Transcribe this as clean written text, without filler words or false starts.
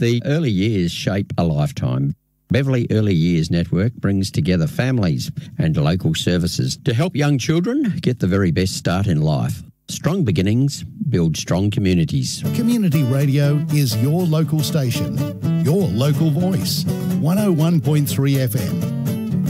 The early years shape a lifetime. Beverley Early Years Network brings together families and local services to help young children get the very best start in life. Strong beginnings build strong communities. Community radio is your local station, your local voice. 101.3 FM.